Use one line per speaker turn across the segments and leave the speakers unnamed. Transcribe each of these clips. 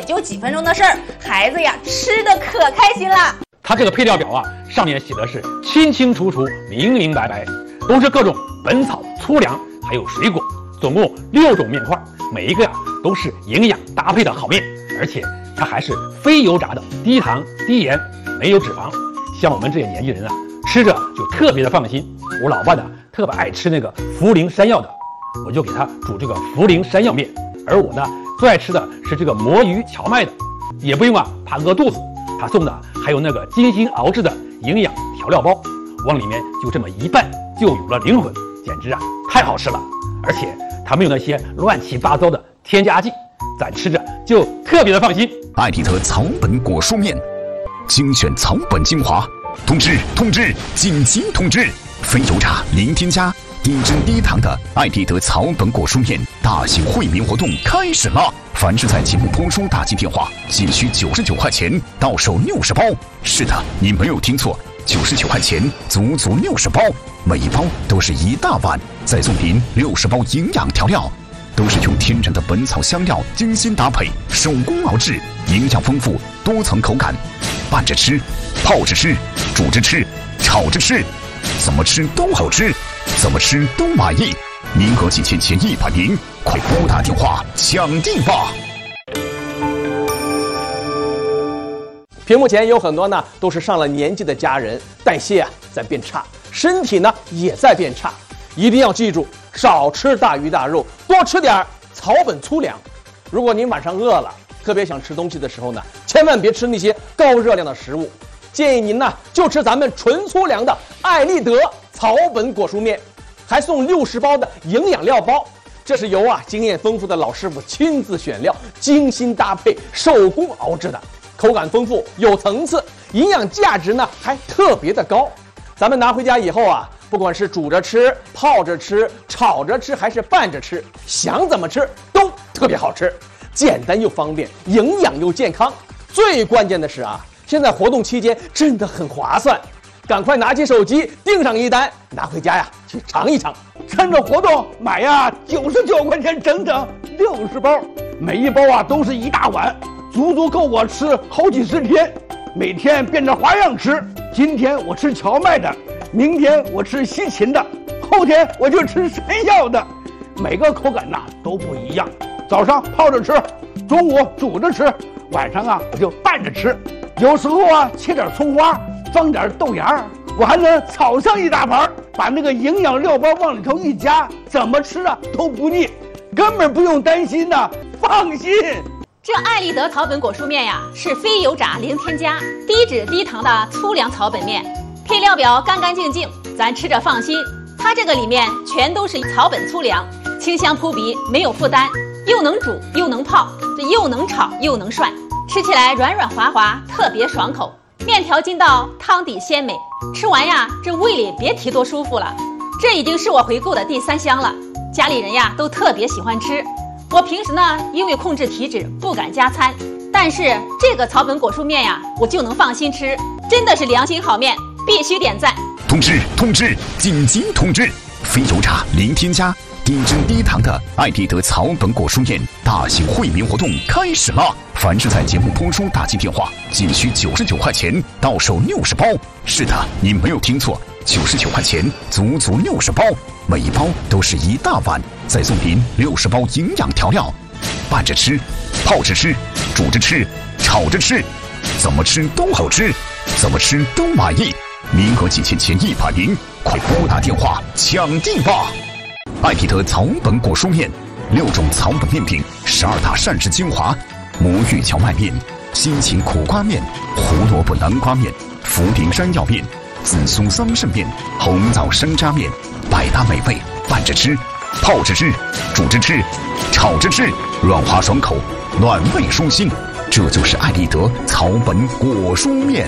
也就几分钟的事儿，孩子呀吃的可开心了。
它这个配料表啊，上面写的是清清楚楚、明明白白，都是各种本草、粗粮，还有水果，总共6种面块，每一个呀都是营养搭配的好面，而且它还是非油炸的，低糖、低盐，没有脂肪。像我们这些年轻人啊，吃着就特别的放心。我老伴呢特别爱吃那个茯苓山药的，我就给他煮这个茯苓山药面。而我呢最爱吃的是这个魔芋荞麦的，也不用啊怕饿肚子。他送的还有那个精心熬制的营养调料包，往里面就这么一拌，就有了灵魂，简直啊太好吃了。而且它没有那些乱七八糟的添加剂，咱吃着就特别的放心。
艾迪德草本果蔬面，精选草本精华。通知！紧急通知！非油炸、零添加、低脂低糖的艾迪德草本果蔬面大型惠民活动开始了！凡是在节目播出打进电话，仅需99块钱，到手60包。是的，你没有听错，99块钱，足足60包，每一包都是一大碗，再送您60包营养调料，都是用天然的本草香料精心搭配，手工熬制，营养丰富，多层口感，拌着吃，泡着吃，煮着吃，炒着吃，怎么吃都好吃，怎么吃都满意。名额仅限前100名，快拨打电话抢订吧！
屏幕前有很多呢都是上了年纪的家人，代谢在变差，身体呢也在变差，一定要记住，少吃大鱼大肉，多吃点草本粗粮。如果您晚上饿了，特别想吃东西的时候呢，千万别吃那些高热量的食物，建议您呢就吃咱们纯粗粮的艾丽德草本果蔬面，还送60包的营养料包。这是由经验丰富的老师傅亲自选料，精心搭配，手工熬制的，口感丰富，有层次，营养价值呢还特别的高。咱们拿回家以后不管是煮着吃、泡着吃、炒着吃，还是拌着吃，想怎么吃都特别好吃，简单又方便，营养又健康。最关键的是现在活动期间真的很划算，赶快拿起手机订上一单，拿回家去尝一尝。
趁着活动买99块钱，整整60包，每一包都是一大碗，足足够我吃好几十天，每天变着花样吃。今天我吃荞麦的，明天我吃西芹的，后天我就吃山药的，每个口感都不一样。早上泡着吃，中午煮着吃，晚上我就拌着吃。有时候切点葱花，放点豆芽，我还能炒上一大盘，把那个营养料包往里头一加，怎么吃都不腻，根本不用担心放心。
这艾丽德草本果蔬面是非油炸、零添加、低脂低糖的粗粮草本面，配料表干干净净，咱吃着放心。它这个里面全都是草本粗粮，清香扑鼻，没有负担，又能煮又能泡，这又能炒又能涮，吃起来软软滑滑，特别爽口。面条筋道，汤底鲜美，吃完这胃里别提多舒服了。这已经是我回购的第3箱了，家里人都特别喜欢吃。我平时呢因为控制体脂不敢加餐，但是这个草本果蔬面我就能放心吃，真的是良心好面，必须点赞。
通知！紧急通知！非油炸、零添加、低脂低糖的艾迪德草本果蔬面大型惠民活动开始了！凡是在节目播出打进电话，仅需99块钱，到手60包。是的，你没有听错，99块钱，足足60包，每一包都是一大碗，再送您60包营养调料，拌着吃，泡着吃，煮着吃，炒着吃，怎么吃都好吃，怎么吃都满意。名额仅限前100名，快拨打电话抢订吧！艾迪德草本果蔬面，6种草本面饼，12大膳食精华，魔芋荞麦面、西芹苦瓜面、胡萝卜南瓜面、茯苓山药面、紫苏桑葚面、红枣山楂面，百搭美味，拌着吃，泡着吃，煮着吃，炒着吃，软滑爽口，暖胃舒心。这就是艾丽德草本果蔬面。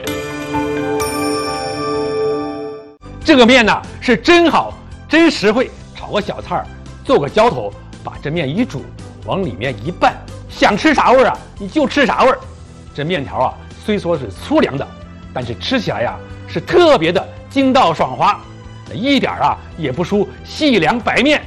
这个面是真好，真实惠，炒个小菜做个浇头，把这面一煮，往里面一拌，想吃啥味你就吃啥味。这面条虽说是粗粮的，但是吃起来是特别的筋道爽滑，一点也不输细粮白面。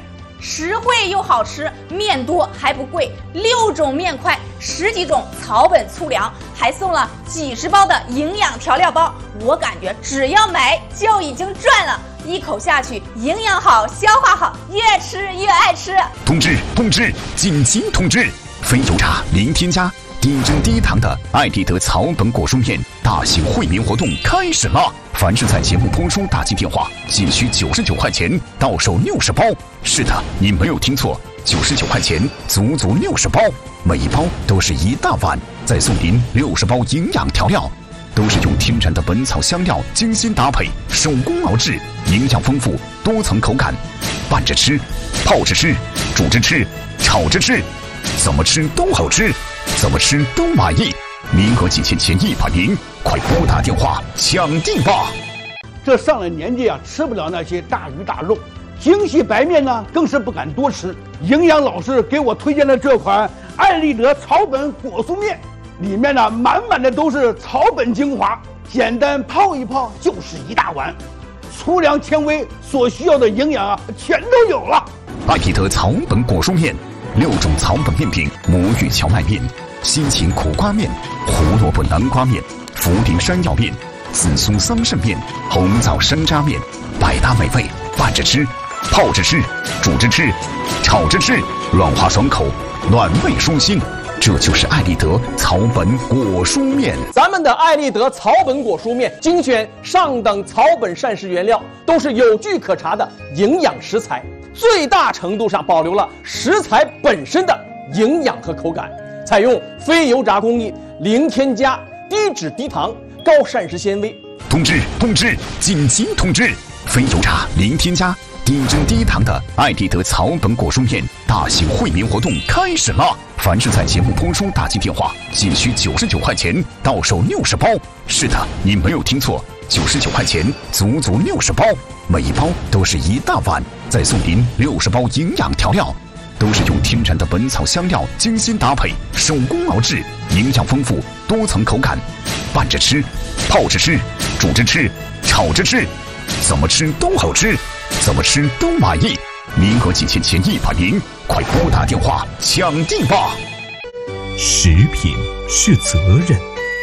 实惠又好吃，面多还不贵，6种面块，10几种草本粗粮，还送了几十包的营养调料包。我感觉只要买就已经赚了，一口下去，营养好，消化好，越吃越爱吃。
通知，紧急通知！非油炸零添加，低脂低糖的爱立德草本果蔬面大型惠民活动开始了！凡是在节目播出打进电话，仅需99块钱，到手60包。是的，你没有听错，99块钱，足足60包，每一包都是一大碗，再送您60包营养调料。都是用天然的本草香料精心搭配，手工熬制，营养丰富，多层口感。拌着吃，泡着吃，煮着吃，炒着吃，怎么吃都好吃，怎么吃都满意。名额仅限前100名，快拨打电话抢定吧！
这上了年纪啊，吃不了那些大鱼大肉，精细白面呢更是不敢多吃。营养老师给我推荐了这款爱立德草本果蔬面。里面呢满满的都是草本精华，简单泡一泡就是一大碗，粗粮纤维所需要的营养啊全都有了。
爱立德草本果蔬面，6种草本面品：魔芋荞麦面、辛芹苦瓜面、胡萝卜南瓜面、茯苓山药面、紫苏桑葚面、红枣山楂面，百搭美味，拌着吃，泡着吃，煮着吃，炒着吃，软滑爽口，暖胃舒心。这就是爱立德草本果蔬面。
咱们的爱立德草本果蔬面精选上等草本膳食原料，都是有据可查的营养食材，最大程度上保留了食材本身的营养和口感，采用非油炸工艺，零添加，低脂低糖，高膳食纤维。
通知，紧急通知！非油炸零添加，低脂低糖的爱立德草本果蔬面大型惠民活动开始了！凡是在节目播出打进电话，仅需99块钱，到手60包。是的，你没有听错，99块钱，足足60包，每一包都是一大碗，再送您60包营养调料。都是用天然的本草香料精心搭配，手工熬制，营养丰富，多层口感。拌着吃，泡着吃，煮着吃，炒着吃，怎么吃都好吃，怎么吃都满意。名额仅限前100名，快拨打电话抢定吧！
食品是责任，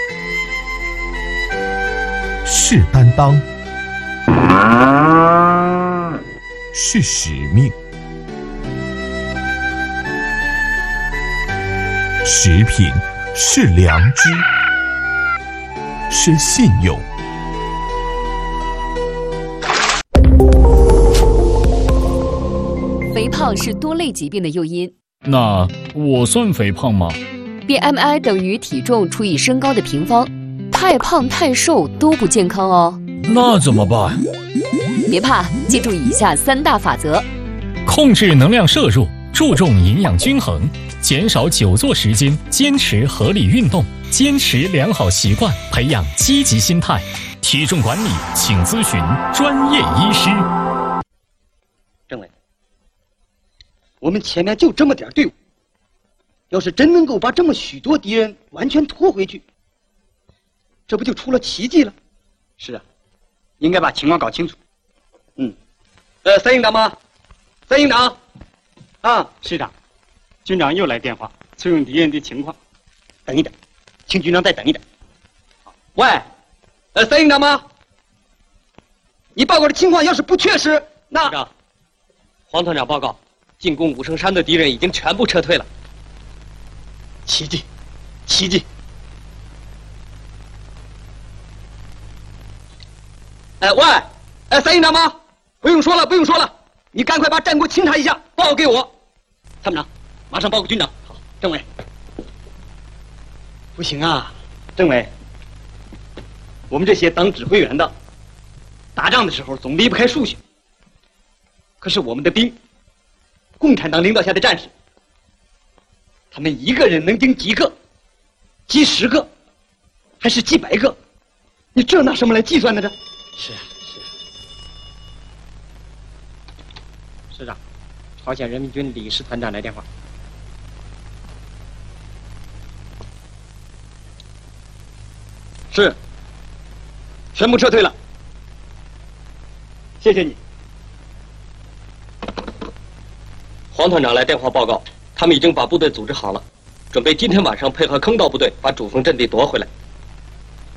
是担当，是使命。食品是良知，是信用。
肥胖是多类疾病的诱因。
那我算肥胖吗？
BMI 等于体重除以身高的平方，太胖太瘦都不健康哦。
那怎么办？
别怕，记住以下3大法则：
控制能量摄入，注重营养均衡，减少久坐时间，坚持合理运动，坚持良好习惯，培养积极心态。体重管理，请咨询专业医师。
政委，我们前面就这么点队伍，要是真能够把这么许多敌人完全拖回去，这不就出了奇迹了？是啊，应该把情况搞清楚。三营长吗？三营长，啊，
师长，军长又来电话，催问敌人的情况。
等一等，请军长再等一等。喂，三营长吗？你报告的情况要是不确实，那
师长，黄团长报告，进攻武圣山的敌人已经全部撤退了。
奇迹，奇迹！喂，三营长吗？不用说了，不用说了，你赶快把战果清查一下，报告给我。参谋长，马上报告军长。好，政委。不行啊，政委，我们这些当指挥员的，打仗的时候总离不开数学。可是我们的兵，共产党领导下的战士，他们一个人能顶几个、几十个，还是几百个？你这拿什么来计算呢？这是啊，是啊。师长，朝鲜人民军李师团长来电话。是，全部撤退了。谢谢你。
黄团长来电话报告，他们已经把部队组织好了，准备今天晚上配合坑道部队把主峰阵地夺回来。